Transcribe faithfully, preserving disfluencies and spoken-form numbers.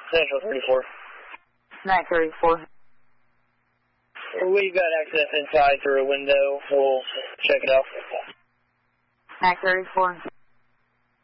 Central thirty-four. Night thirty-four. We've got access inside through a window. We'll check it out. Night thirty-four.